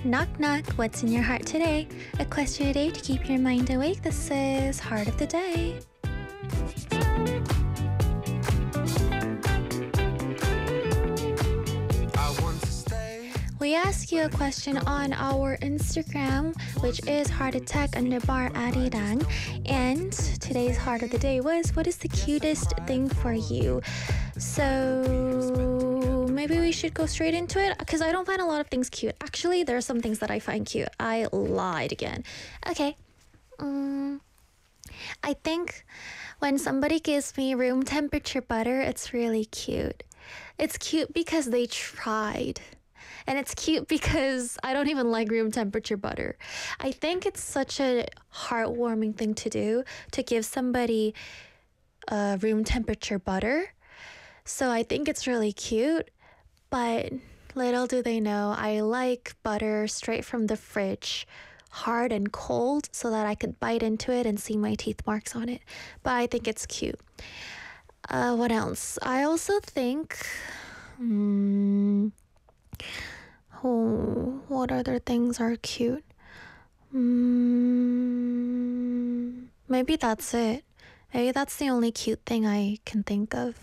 Knock knock, what's in your heart today? A question a day to keep your mind awake. This is Heart of the Day. We ask you a question on our Instagram, which is heartattack_Arirang. And today's Heart of the Day was, what is the cutest thing for you? So maybe we should go straight into it, because I don't find a lot of things cute. Actually, there are some things that I find cute. I lied again. Okay. I think when somebody gives me room temperature butter, it's really cute. It's cute because they tried. And it's cute because I don't even like room temperature butter. I think it's such a heartwarming thing to do, to give somebody room temperature butter. So I think it's really cute. But little do they know, I like butter straight from the fridge, hard and cold, so that I could bite into it and see my teeth marks on it. But I think it's cute. What else? I also think... what other things are cute? Maybe that's it. Maybe that's the only cute thing I can think of.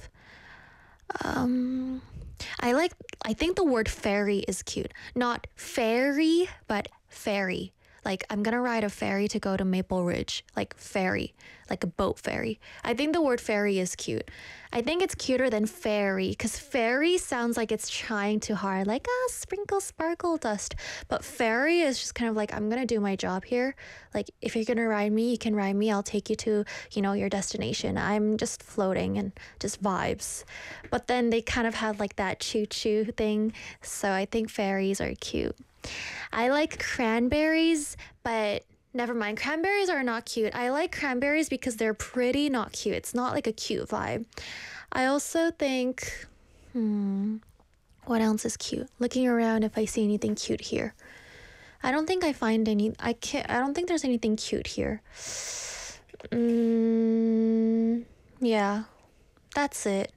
I think the word ferry is cute. Not fairy, but ferry. Like, I'm gonna ride a ferry to go to Maple Ridge. Like, ferry. Like a boat ferry. I think the word ferry is cute. I think it's cuter than fairy, because fairy sounds like it's trying too hard. Like, sprinkle sparkle dust. But ferry is just kind of like, I'm gonna do my job here. Like, if you're gonna ride me, you can ride me. I'll take you to, your destination. I'm just floating and just vibes. But then they kind of have like that choo-choo thing. So I think ferries are cute. I like cranberries, but never mind. Cranberries are not cute. I like cranberries because they're pretty, not cute. It's not like a cute vibe. I also think, what else is cute? Looking around if I see anything cute here. I don't think I find any. I don't think there's anything cute here. Yeah, that's it.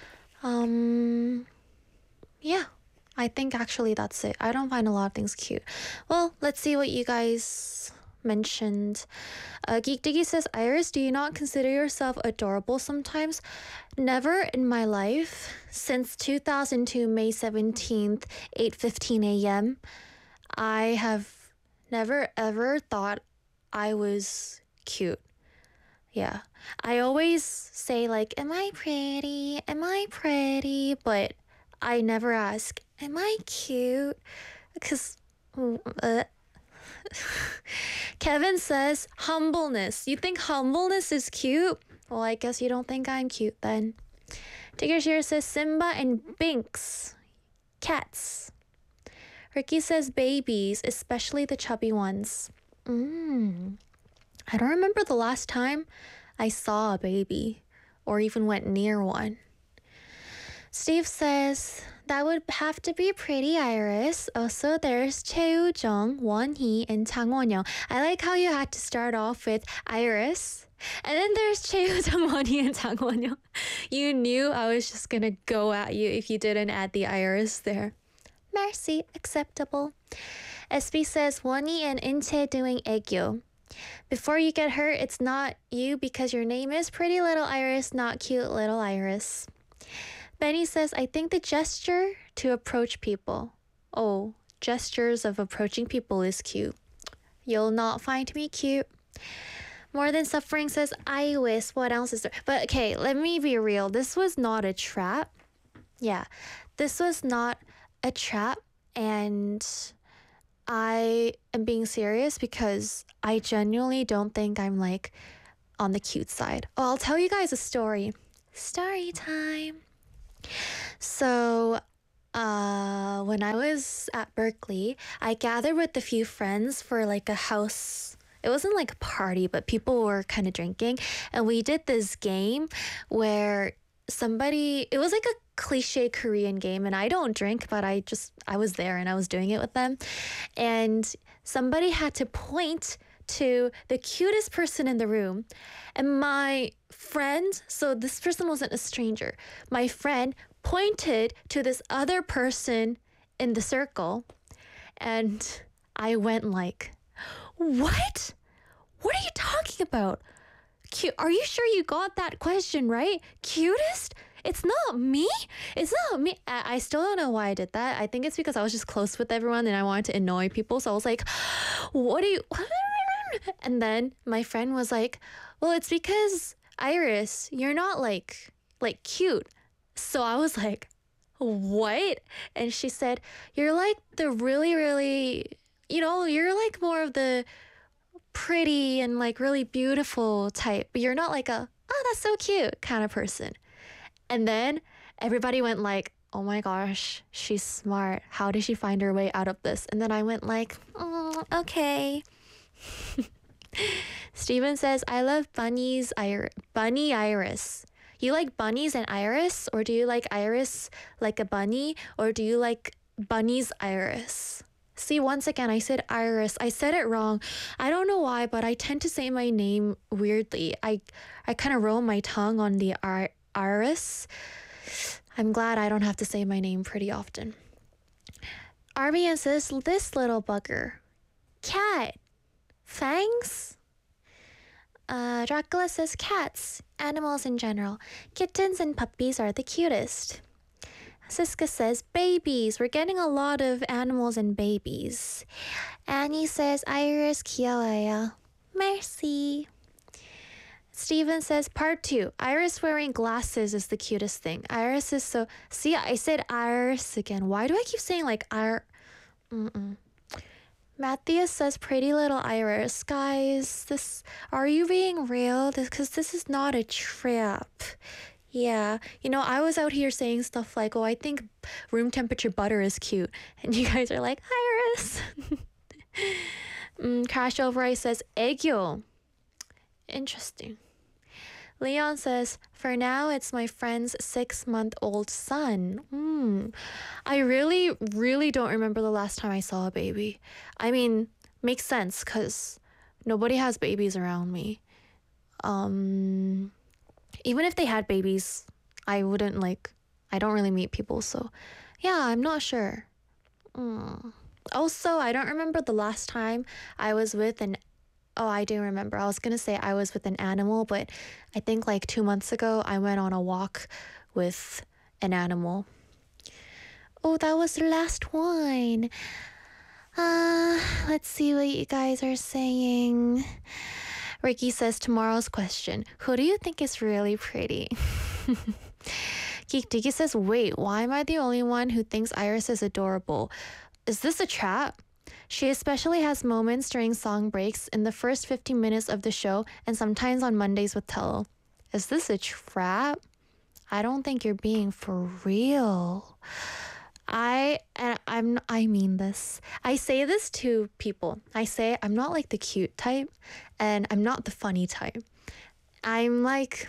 Yeah. I think actually that's it. I don't find a lot of things cute. Well, let's see what you guys mentioned. Geek Diggy says, Iris, do you not consider yourself adorable sometimes? Never in my life. Since 2002, May 17th, 8:15 a.m., I have never ever thought I was cute. Yeah. I always say like, am I pretty? Am I pretty? But I never ask, am I cute? Because Kevin says humbleness. You think humbleness is cute? Well, I guess you don't think I'm cute then. Tigger Shear says Simba and Binks. Cats. Ricky says babies, especially the chubby ones. I don't remember the last time I saw a baby or even went near one. Steve says, that would have to be pretty, Iris. Also, there's Cheo Jung, Won Hee, and Chang Won-young. I like how you had to start off with Iris. And then there's Cheo Jung, Won Hee, and Chang Won-young. You knew I was just gonna go at you if you didn't add the Iris there. Mercy, acceptable. SB says, Won Hee and Inche doing aegyo. Before you get hurt, it's not you because your name is Pretty Little Iris, not Cute Little Iris. Benny says, I think the gesture to approach people. Oh, gestures of approaching people is cute. You'll not find me cute. More Than Suffering says, I wish. What else is there? But okay, let me be real. This was not a trap. Yeah, this was not a trap. And I am being serious because I genuinely don't think I'm like on the cute side. Oh, I'll tell you guys a story. Story time. So, when I was at Berkeley, I gathered with a few friends for like a house. It wasn't like a party, but people were kind of drinking. And we did this game where it was like a cliche Korean game. And I don't drink, but I was there and I was doing it with them. And somebody had to point to the cutest person in the room. And my friend, so this person wasn't a stranger, my friend pointed to this other person in the circle, and I went like, what? What are you talking about? Are you sure you got that question right? Cutest? It's not me. It's not me. I still don't know why I did that. I think it's because I was just close with everyone and I wanted to annoy people. So I was like, what do you... And then my friend was like, well, it's because Iris, you're not like cute. So I was like, what? And she said, you're like the really, really, you're like more of the pretty and like really beautiful type, but you're not like a, oh, that's so cute kind of person. And then everybody went like, oh my gosh, she's smart. How did she find her way out of this? And then I went like, okay. Steven says, I love Bunny Iris. You like bunnies and Iris? Or do you like Iris like a bunny? Or do you like Bunny's Iris? See, once again, I said Iris. I said it wrong. I don't know why, but I tend to say my name weirdly. I kind of roll my tongue on the Iris. I'm glad I don't have to say my name pretty often. Arbian says, this little bugger. Cat. Fangs? Dracula says, cats. Animals in general. Kittens and puppies are the cutest. Siska says, babies. We're getting a lot of animals and babies. Annie says, Iris 귀여워요. Merci. Steven says, part 2. Iris wearing glasses is the cutest thing. Iris is so... See, I said Iris again. Why do I keep saying like Matthias says, pretty little Iris. Guys, are you being real? Because this is not a trap. Yeah, I was out here saying stuff like, oh, I think room temperature butter is cute. And you guys are like, Iris. Crash Over Ice says, 애교. Interesting. Leon says, for now, it's my friend's 6-month-old son. I really, really don't remember the last time I saw a baby. I mean, makes sense because nobody has babies around me. Even if they had babies, I wouldn't I don't really meet people. So yeah, I'm not sure. Also, I don't remember the last time I was with I do remember. I was going to say I was with an animal, but I think 2 months ago, I went on a walk with an animal. Oh, that was the last one. Let's see what you guys are saying. Ricky says, tomorrow's question. Who do you think is really pretty? Geek Diggy says, wait, why am I the only one who thinks Iris is adorable? Is this a trap? She especially has moments during song breaks in the first 15 minutes of the show and sometimes on Mondays with Tello. Is this a trap? I don't think you're being for real. I mean this. I say this to people. I say I'm not like the cute type and I'm not the funny type. I'm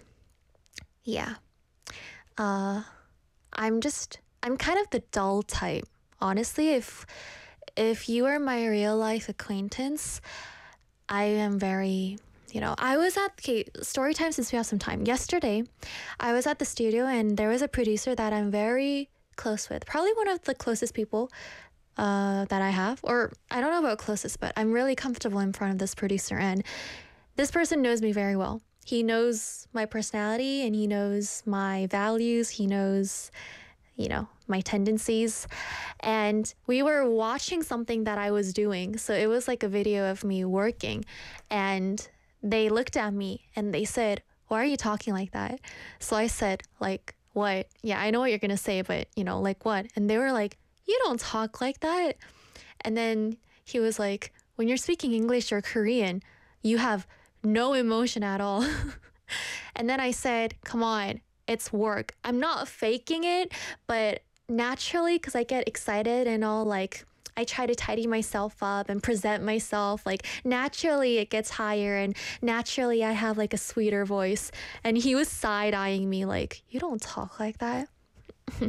I'm kind of the dull type. Honestly, if you are my real life acquaintance, I am very, I was at, story time since we have some time. Yesterday, I was at the studio and there was a producer that I'm very close with. Probably one of the closest people that I have. Or I don't know about closest, but I'm really comfortable in front of this producer. And this person knows me very well. He knows my personality and he knows my values. He knows, my tendencies. And we were watching something that I was doing. So it was like a video of me working. And they looked at me and they said, why are you talking like that? So I said, what? Yeah, I know what you're going to say, but, what? And they were like, you don't talk like that. And then he was like, when you're speaking English or Korean, you have no emotion at all. And then I said, come on, it's work. I'm not faking it, but naturally, because I get excited and all, I try to tidy myself up and present myself. Naturally it gets higher and naturally I have a sweeter voice. And he was side-eyeing me you don't talk like that.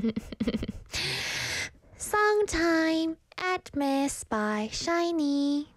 Song time, At Miss by Shiny.